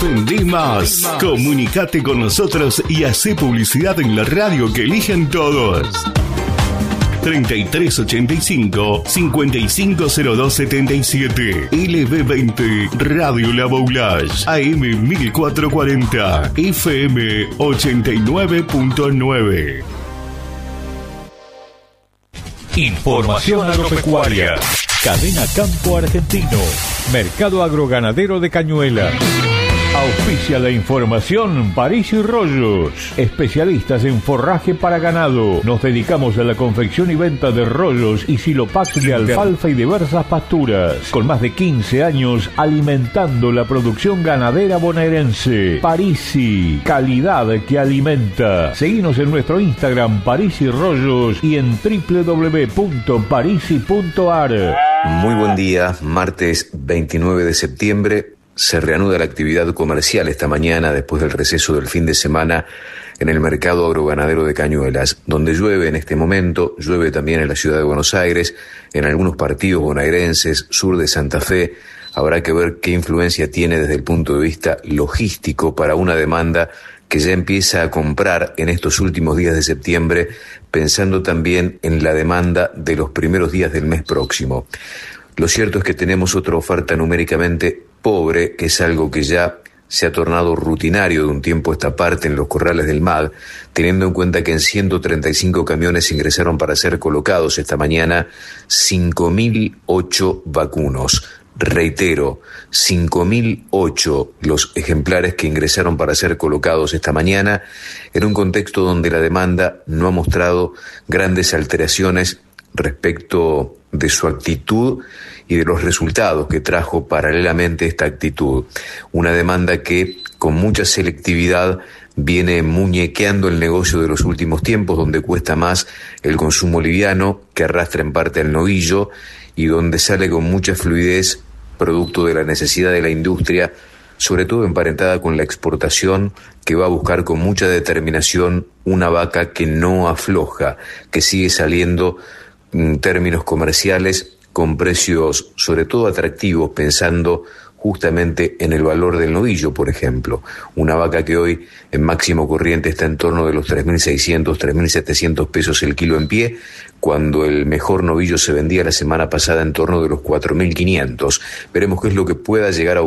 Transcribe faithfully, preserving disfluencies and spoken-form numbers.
Vendé más. Comunicate con nosotros y hacé publicidad en la radio que eligen todos. treinta y tres ochenta y cinco, cincuenta y cinco cero dos setenta y siete. L B veinte Radio La Boulage. A M mil cuatrocientos cuarenta. F M ochenta y nueve punto nueve. Información agropecuaria. Cadena Campo Argentino. Mercado agroganadero de Cañuelas. Auspicia la información París y Rollos, especialistas en forraje para ganado. Nos dedicamos a la confección y venta de rollos y silopacks de alfalfa y diversas pasturas. Con más de quince años alimentando la producción ganadera bonaerense. Parisi, calidad que alimenta. Seguinos en nuestro Instagram París y Rollos y en doble u doble u doble u punto parisi punto a r. Muy buen día, martes veintinueve de septiembre. Se reanuda la actividad comercial esta mañana después del receso del fin de semana en el mercado agroganadero de Cañuelas, donde llueve en este momento, llueve también en la ciudad de Buenos Aires, en algunos partidos bonaerenses, sur de Santa Fe. Habrá que ver qué influencia tiene desde el punto de vista logístico para una demanda que ya empieza a comprar en estos últimos días de septiembre, pensando también en la demanda de los primeros días del mes próximo. Lo cierto es que tenemos otra oferta numéricamente pobre, que es algo que ya se ha tornado rutinario de un tiempo a esta parte en los corrales del M A D, teniendo en cuenta que en ciento treinta y cinco camiones ingresaron para ser colocados esta mañana cinco mil ocho vacunos. Reitero, cinco mil ocho los ejemplares que ingresaron para ser colocados esta mañana, en un contexto donde la demanda no ha mostrado grandes alteraciones respecto de su actitud y de los resultados que trajo paralelamente esta actitud. Una demanda que con mucha selectividad viene muñequeando el negocio de los últimos tiempos, donde cuesta más el consumo liviano, que arrastra en parte al novillo, y donde sale con mucha fluidez, producto de la necesidad de la industria, sobre todo emparentada con la exportación, que va a buscar con mucha determinación una vaca que no afloja, que sigue saliendo en términos comerciales con precios sobre todo atractivos, pensando justamente en el valor del novillo, por ejemplo. Una vaca que hoy en máximo corriente está en torno de los tres mil seiscientos, tres mil setecientos pesos el kilo en pie, cuando el mejor novillo se vendía la semana pasada en torno de los cuatro mil quinientos. Veremos qué es lo que pueda llegar a